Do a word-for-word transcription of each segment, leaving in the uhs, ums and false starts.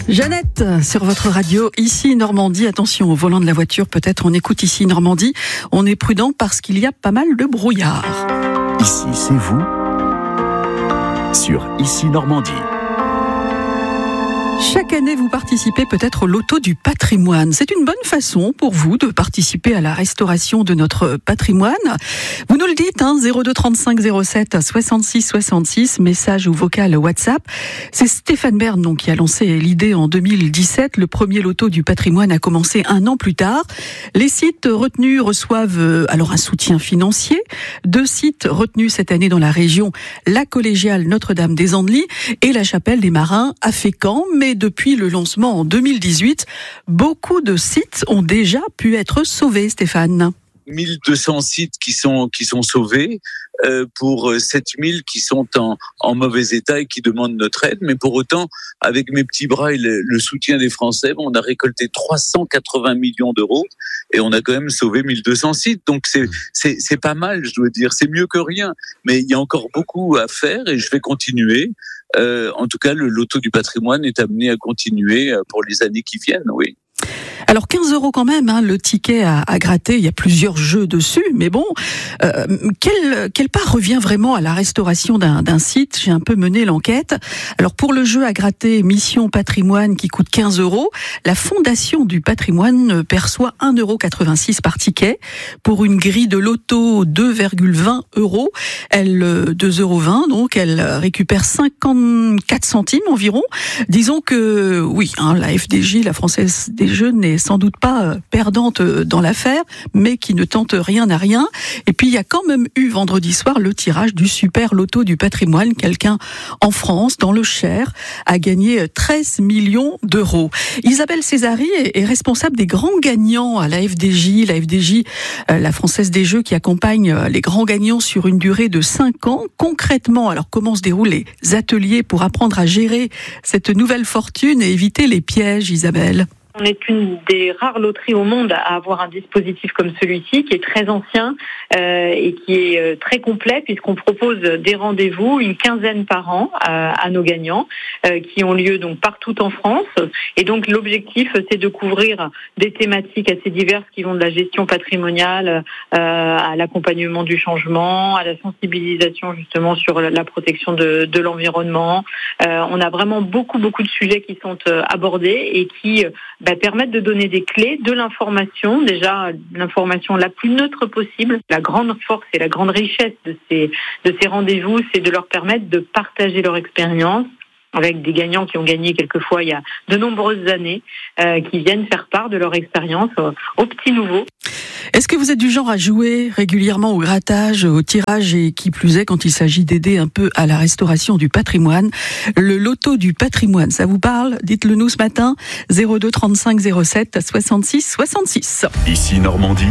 Jeannette, sur votre radio, ici Normandie. Attention au volant de la voiture, peut-être on écoute ici Normandie. On est prudent parce qu'il y a pas mal de brouillard. Ici, c'est vous, sur Ici Normandie. Chaque année, vous participez peut-être au loto du patrimoine. C'est une bonne façon pour vous de participer à la restauration de notre patrimoine. Vous nous le dites, hein, zéro deux trente-cinq zéro sept soixante-six soixante-six, message ou vocal WhatsApp. C'est Stéphane Bern donc, qui a lancé l'idée en deux mille dix-sept. Le premier loto du patrimoine a commencé un an plus tard. Les sites retenus reçoivent euh, alors un soutien financier. Deux sites retenus cette année dans la région, la collégiale Notre-Dame-des-Andelys et la chapelle des Marins à Fécamp. Mais depuis le lancement en deux mille dix-huit, beaucoup de sites ont déjà pu être sauvés, Stéphane. mille deux cents sites qui sont qui sont sauvés euh, pour sept mille qui sont en en mauvais état et qui demandent notre aide. Mais pour autant, avec mes petits bras et le, le soutien des Français, on a récolté trois cent quatre-vingts millions d'euros et on a quand même sauvé mille deux cents sites. Donc c'est c'est c'est pas mal, je dois dire. C'est mieux que rien. Mais il y a encore beaucoup à faire et je vais continuer. Euh, en tout cas, le loto du patrimoine est amené à continuer pour les années qui viennent, oui. Alors quinze euros quand même, hein, le ticket à, à gratter, il y a plusieurs jeux dessus, mais bon, euh, quelle, quelle part revient vraiment à la restauration d'un, d'un site ? J'ai un peu mené l'enquête. Alors pour le jeu à gratter Mission Patrimoine qui coûte quinze euros, la Fondation du Patrimoine perçoit un euro quatre-vingt-six par ticket. Pour une grille de loto deux virgule vingt euros, elle, deux euros vingt, donc elle récupère cinquante-quatre centimes environ. Disons que oui, hein, la F D J, la Française des Jeux, n'est sans doute pas perdante dans l'affaire, mais qui ne tente rien à rien. Et puis il y a quand même eu vendredi soir le tirage du super loto du patrimoine. Quelqu'un en France, dans le Cher, a gagné treize millions d'euros. Isabelle Césari est responsable des grands gagnants à la F D J, la F D J, la Française des Jeux, qui accompagne les grands gagnants sur une durée de cinq ans. Concrètement, alors comment se déroulent les ateliers pour apprendre à gérer cette nouvelle fortune et éviter les pièges, Isabelle ? On est une des rares loteries au monde à avoir un dispositif comme celui-ci, qui est très ancien euh, et qui est euh, très complet, puisqu'on propose des rendez-vous, une quinzaine par an à, à nos gagnants, euh, qui ont lieu donc partout en France. Et donc l'objectif, c'est de couvrir des thématiques assez diverses qui vont de la gestion patrimoniale euh, à l'accompagnement du changement, à la sensibilisation justement sur la protection de, de l'environnement. Euh, on a vraiment beaucoup beaucoup de sujets qui sont euh, abordés et qui euh, Bah, permettre de donner des clés, de l'information, déjà l'information la plus neutre possible. La grande force et la grande richesse de ces, de ces rendez-vous, c'est de leur permettre de partager leur expérience avec des gagnants qui ont gagné quelquefois il y a de nombreuses années, euh, qui viennent faire part de leur expérience aux, aux petits nouveaux. Est-ce que vous êtes du genre à jouer régulièrement au grattage, au tirage et qui plus est quand il s'agit d'aider un peu à la restauration du patrimoine ? Le loto du patrimoine, ça vous parle ? Dites-le nous ce matin, zéro deux trente-cinq zéro sept soixante-six soixante-six. Ici Normandie,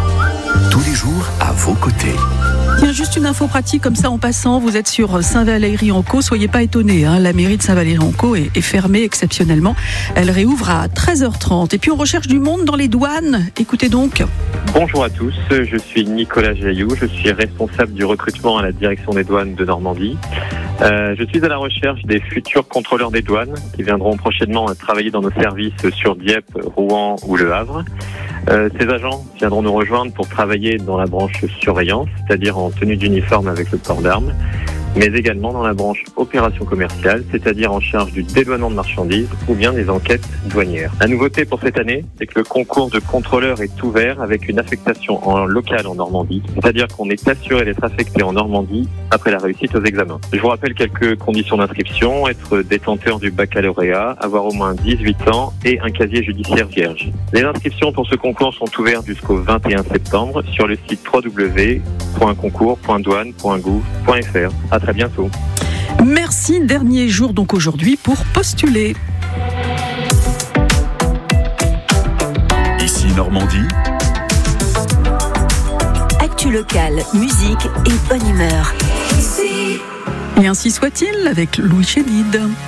tous les jours à vos côtés. Tiens, juste une info pratique comme ça en passant, vous êtes sur Saint-Valery-en-Caux, soyez pas étonnés, hein, la mairie de Saint-Valery-en-Caux est, est fermée exceptionnellement, elle réouvre à treize heures trente. Et puis on recherche du monde dans les douanes, écoutez donc. Bonjour à tous, je suis Nicolas Jailloux, je suis responsable du recrutement à la direction des douanes de Normandie. Euh, je suis à la recherche des futurs contrôleurs des douanes qui viendront prochainement travailler dans nos services sur Dieppe, Rouen ou Le Havre. Euh, ces agents viendront nous rejoindre pour travailler dans la branche surveillance, c'est-à-dire en tenue d'uniforme avec le port d'armes, mais également dans la branche opération commerciale, c'est-à-dire en charge du dédouanement de marchandises ou bien des enquêtes douanières. La nouveauté pour cette année, c'est que le concours de contrôleur est ouvert avec une affectation en local en Normandie, c'est-à-dire qu'on est assuré d'être affecté en Normandie après la réussite aux examens. Je vous rappelle quelques conditions d'inscription: être détenteur du baccalauréat, avoir au moins dix-huit ans et un casier judiciaire vierge. Les inscriptions pour ce concours sont ouvertes jusqu'au vingt et un septembre sur le site w w w point concours point douane point gouv point f r. À très bientôt. Merci, dernier jour donc aujourd'hui pour postuler. Ici Normandie. Actu locale, musique et bonne humeur. Et ainsi soit-il avec Louis Chédid.